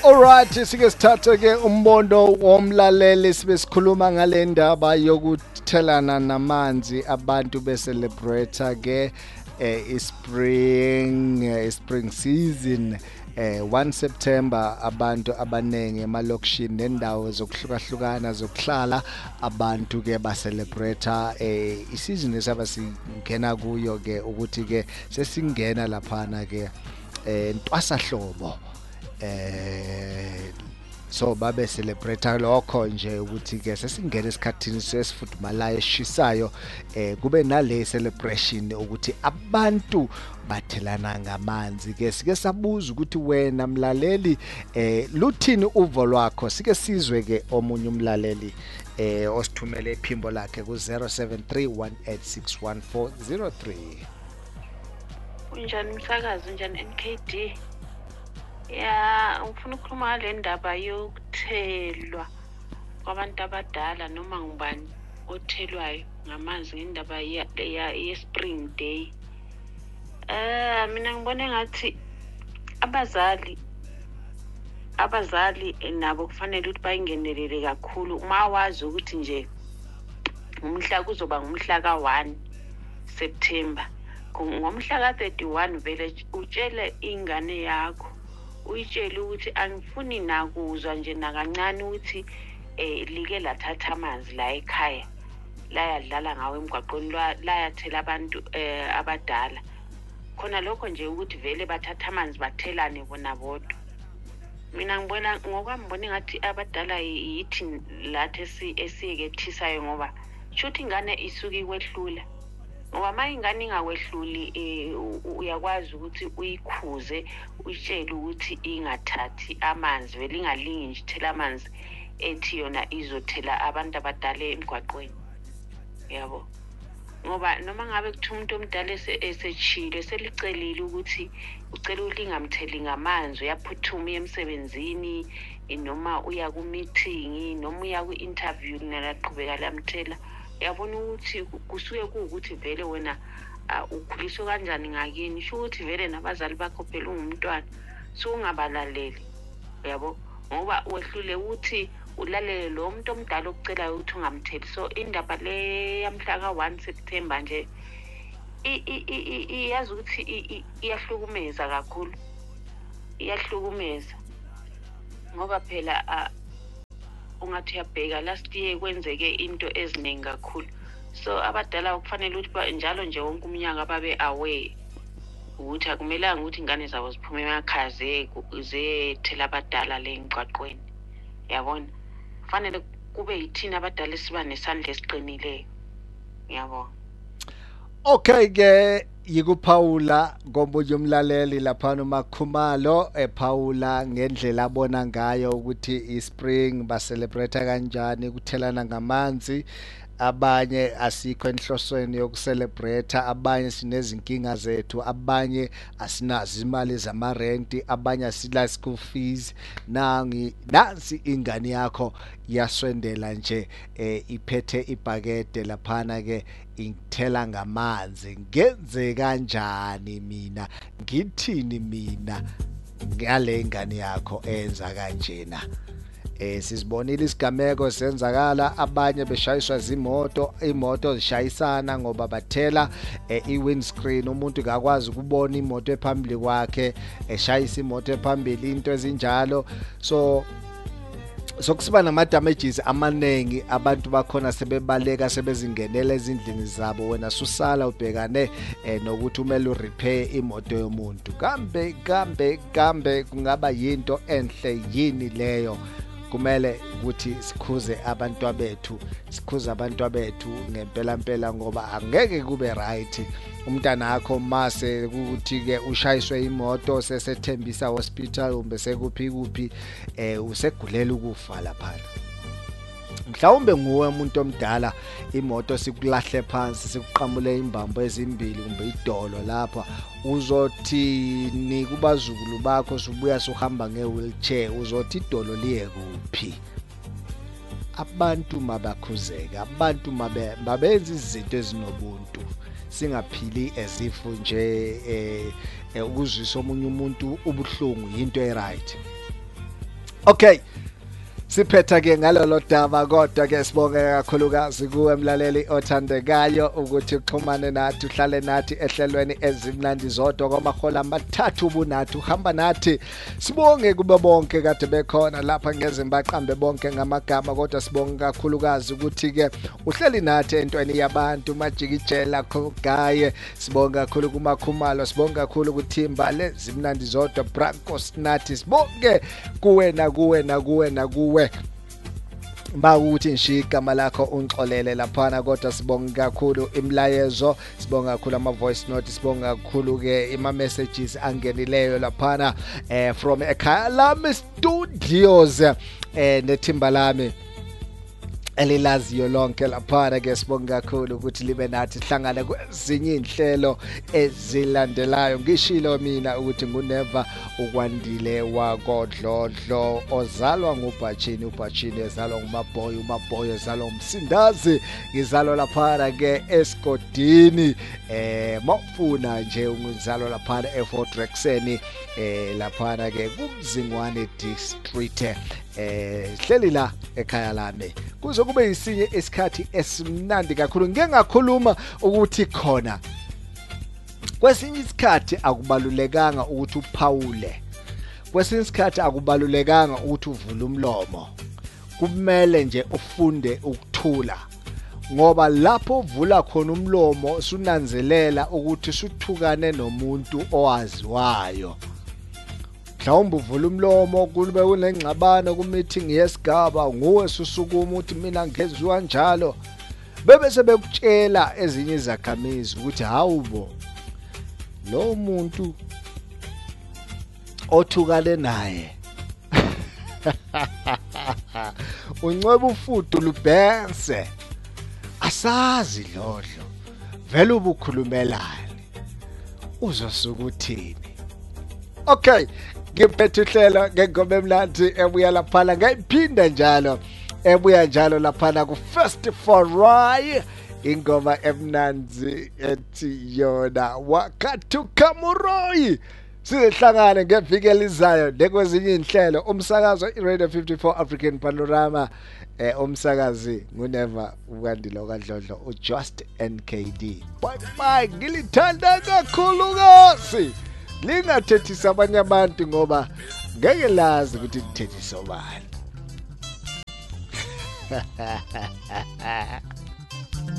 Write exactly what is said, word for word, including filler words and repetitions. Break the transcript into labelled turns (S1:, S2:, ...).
S1: Alright, sike sithathe ke umbondo womlaleli sibe sikhuluma ngale ndaba yokuthelana namanzi abantu be celebrate ke eh, ispring eh, spring season eh one September abantu abanenge emalokishini nendawo zokuhlukahlukana zokuhlala abantu ke ba celebrate eh isizini esaba singena kuyo ke ukuthi ke sesingena laphana ke eh ntwasahlobo eh so babe celebrate lokho nje ukuthi ke sesingena esikhathini sesifudumalayo eshisayo eh kube nale celebration ukuthi abantu bathelana ngamanzi ke sike sabuza ukuthi wena mlaleli eh luthini uvo lwakho sike sizwe ke omunye umlaleli eh osithumele iphimbo lakhe ku zero seven three one eight six one four zero three.
S2: Unjani msakazi unjani N K D? Ya ngifuna ukukhuluma ngale ndaba yokuthelwa kwabantu abadala noma ngubani othelwayo ngamanzi ngendaba ya ye spring day. Eh mina ngibona ngathi abazali abazali nabo kufanele ukuthi bayingenelele kakhulu uma wazi ukuthi nje umhla kuzoba ngumhla ka one September. Ngomhla ka thirty-one vele utshele ingane yakho uyitshela ukuthi angifuni nakuzwa nje nakancane ukuthi eh like lathatha amanzi la ekhaya la yadlala ngawe emgwaqweni la yathela abantu eh abadala khona lokho nje ukuthi vele bathatha amanzi bathelane bona bodwa. Mina ngibona ngokwami ngibona ngathi abadala yithi lathi esiyekethisayo ngoba shuthi ingane isuki kwehlula ngoba manje ingane ingakwehluli uyakwazi ukuthi uyikhuze uyitshele ukuthi ingathathi amanzi vele ingalingi nje thela amanzi ethi yona izothela abantu abadala emgwaqweni yabo ngoba noma ngabe kuthi umuntu omdala esechile selicelile ukuthi ucela ukuthi ingamtheli ngamanzi uyaphuthuma emsebenzini noma uya ku meeting noma uya ku interview nalaqhubeka lamthela yabona ukuthi kusuke ukuthi vele wena ukhuliswa kanjani ngakini sho ukuthi vele nabazali bakho phela ungumntwana so ungabalaleli yabo ngoba wehlule ukuthi ulalele lo muntu omdala okucelayo ukuthi ungamtheli. So indaba le yamhla ka one September nje iyazi ukuthi iyahlukumeza kakhulu iyahlukumeza ngoba phela ungathi uyabheka last year kwenzeke into eziningi kakhulu. So abadala kufanele ukuthi njalo nje wonke umnyaka babe aware ukuthi akumelanga ukuthi ingane zabo ziphume emakhaya zethela abadala le emgwaqweni yabona kufanele kube yithina abadala siba nesandla esiqinileyo yabona.
S1: Okay ke yikuphawula ngomunye umlaleli lapha noMakhumalo ephawula ngendlela abona ngayo ukuthi ispring ba celebrate kanjani kuthelana ngamanzi. Abanye asikho enhlosweni yokucelebrate, abanye sinezinkinga zethu, abanye asinazo imali zamarenti, abanye asila school fees. Nangi nansi ingane yakho yaswendela nje eh, iphethe ibhakede laphana ke ingithela ngamanzi. Ngenze kanjani mina? Ngithini mina ngale ingane yakho enza kanjena? Eh sizibonile isigameko senzakala, abanye beshayiswa zimoto, imoto zishayisana ngoba bathela eh, i-windscreen. Umuntu akakwazi ukubona imoto ephambili kwakhe eshayisa imoto ephambili, into ezinjalo. So sokusiba nama damages amanengi, abantu bakhona sebebaleka sebezingenela ezindlini zabo. Wena susala ubhekane eh, nokuthi umele urepair imoto yomuntu. Kambe kambe kambe kungaba yinto enhle yini leyo? Kumele ukuthi sikhuze abantu bethu, sikhuze abantu bethu ngempela mpela ngoba angeke kube right umntana wakho mase ukuthi ke ushayiswe imoto sesethembisa hospital umbe sekuphi kuphi eh usegulela ukufa lapha. Mhlawumbe nguwe umuntu omdala imoto sikulahle phansi sikuqhamule imbambo ezimbili kumbe idolo lapha, uzothi ni kubazukulu bakho subuya sohamba ngewheelchair, uzothi idolo liye kuphi? Abantu mabakhuzeka, abantu mabe babenza izinto ezinobuntu, singaphili ezifu nje eh ukuzwisa omunye umuntu ubuhlungu into e right. Okay, siphetha ke ngalolo daba kodwa ke sibonge kakhulukazi kuwe mlaleli othandekayo ukuthi uxhumane nathi uhlale nathi ehlelweni ezimnandi zodwa kwamahola amathathu ubunathi uhamba nathi. Sibonge kube bonke kade bekhona lapha ngezimbaqambe bonke ngamagama kodwa sibonge kakhulukazi ukuthi ke uhleli nathi entweni yabantu majikijela khogaye. Sibonge kakhulu kumakhumalo, sibonge kakhulu kuthimba lezimnandi zodwa Brankos nathi. Sibonge kuwe na kuwe na kuwe na kuwe ba ukuthi ngishiya igama lakho ungixolele laphana kodwa sibonga kakhulu imlayezo, sibonga kakhulu ama voice note, sibonga kakhulu ke ima messages angenileyo laphana eh from ekhaya lami studios eh nethimba lami elilaziyo lonke laphana ke sibonga kakhulu ukuthi libe nathi sihlangane kwezinye inhlelo ezilandelayo. Ngishilo mina ukuthi nguneva ukwandile wakodlodlo ozalwa ngubhatshini, ubhatshini ezalwa ngumaboy, umaboy ezalwa umsindazi, ngizalwa laphana ke esigodini eh mawufuna nje ungizalwa laphana eFort Rexeni eh laphana ke kumzingwane district eh hleli la ekhaya lami. Kuze kube isinye isikhathi esimnandi kakhulu. Ngeke ngakhuluma ukuthi khona kwesinye isikhathi akubalulekanga ukuthi uphawule, kwesinye isikhathi akubalulekanga ukuthi uvule umlomo, kumele nje ufunde ukuthula, ngoba lapho uvula khona umlomo sunanzelela ukuthi suthukane nomuntu owaziwayo. Mhlawumbe uvula umlomo kube kunengxabano ku meeting yesigaba, nguwe susukuma uthi mina ngeziwa njalo, bebe sebekutshela ezinye izakhamizi ukuthi hawubo lo muntu othukale naye uncweba ufudu lubhense, asazi lodlo vele ubukhulumelane uzosuka uthini. Okay, ngiphethe uhlelo ngengoma emnandi ebuya laphana ngayiphinda njalo ebuya njalo laphana ku First Foray, ingoma emnandi ethi yona wakathuka muroyi. Sihlangane ngeviki elizayo nekwezinye inhlelo. Umsakazo iRadio fifty-four African Panorama, eh umsakazi nguneva ukwandile kadlodlo uJust N K D. Bye bye, ngilithanda kakhulu kasi. Lingathethisa abanye abantu ngoba ngeke lazi ukuthi lithethisa ubani.